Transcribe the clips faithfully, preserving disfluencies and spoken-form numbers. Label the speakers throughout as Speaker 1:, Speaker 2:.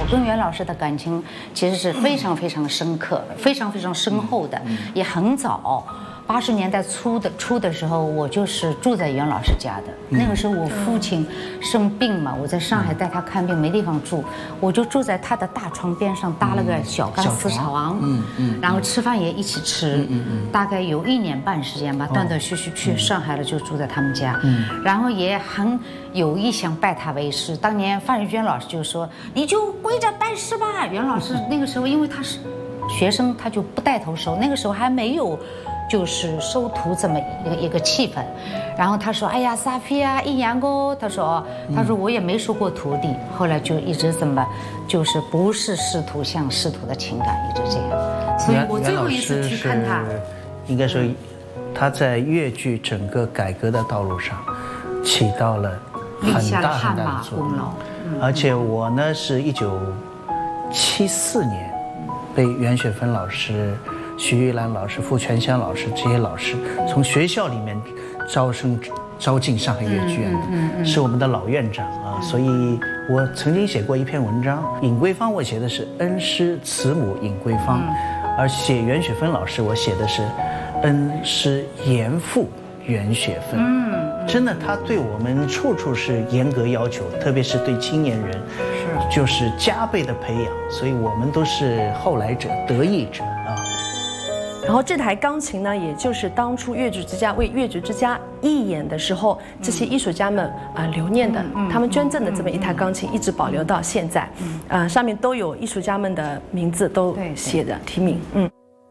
Speaker 1: 跟袁老师的感情其实是非常非常深刻、非常非常深厚的，也很早。八十年代初的初的时候，我就是住在袁老师家的。那个时候我父亲生病嘛，我在上海带他看病，没地方住，我就住在他的大床边上搭了个小钢丝床，嗯嗯，然后吃饭也一起吃，嗯嗯，大概有一年半时间吧，断断续续去上海了，就住在他们家，嗯，然后也很有意想拜他为师。当年范瑞娟老师就说：“你就跪着拜师吧。”袁老师那个时候因为他是学生，他就不带头收，那个时候还没有。就是收徒这么一个一个气氛，然后他说：“哎呀，萨菲亚一阳哥，他说，他说我也没收过徒弟，后来就一直这么，就是不是师徒像师徒的情感，一直这样。所以我最后一次去看他，
Speaker 2: 应该说他在粤剧整个改革的道路上起到了很大很大的作用。而且我呢是一九七四年被袁雪芬老师。”徐玉兰老师、傅全香老师这些老师从学校里面招生招进上海粤剧院的，嗯嗯、是我们的老院长啊。所以我曾经写过一篇文章，尹桂芳我写的是恩师慈母尹桂芳，嗯、而写袁雪芬老师我写的是恩师严父袁雪芬。嗯，真的，他对我们处处是严格要求，特别是对青年人，是就是加倍的培养。所以我们都是后来者、得益者啊。
Speaker 3: 然后这台钢琴呢，也就是当初粤剧之家为粤剧之家义演的时候，这些艺术家们啊、呃、留念的，他们捐赠的这么一台钢琴，一直保留到现在，呃，上面都有艺术家们的名字都写着题名，嗯。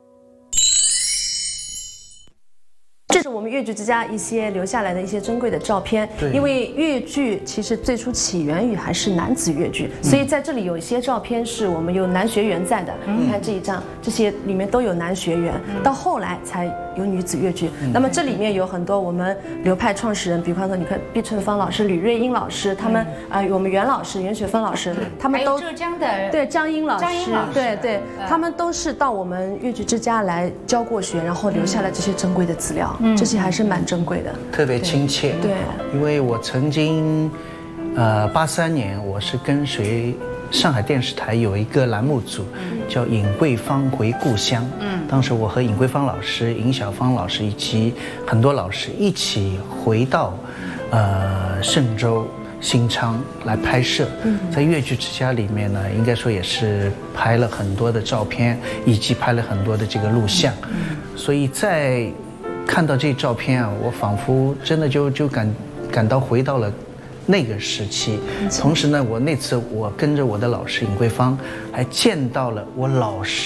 Speaker 3: 这是我们粤剧之家一些留下来的一些珍贵的照片，因为粤剧其实最初起源于还是男子粤剧，嗯、所以在这里有一些照片是我们有男学员在的。嗯、你看这一张，这些里面都有男学员，嗯、到后来才有女子粤剧。嗯、那么这里面有很多我们流派创始人，比方说你看毕春芳老师、吕瑞英老师，他们啊、嗯呃，我们袁老师、袁雪芬老师，他们都
Speaker 1: 浙江的
Speaker 3: 对张英老师，对对，嗯、他们都是到我们粤剧之家来教过学，然后留下了这些珍贵的资料。这些还是蛮珍贵的，
Speaker 2: 特别亲切。
Speaker 3: 对，
Speaker 2: 因为我曾经，呃，八三年我是跟随上海电视台有一个栏目组，叫尹桂芳回故乡。嗯，当时我和尹桂芳老师、尹小芳老师以及很多老师一起回到，呃，嵊州、新昌来拍摄。在粤剧之家里面呢，应该说也是拍了很多的照片，以及拍了很多的这个录像。所以在看到这照片啊，我仿佛真的就就感感到回到了那个时期。同时呢，我那次我跟着我的老师尹桂芳，还见到了我老师。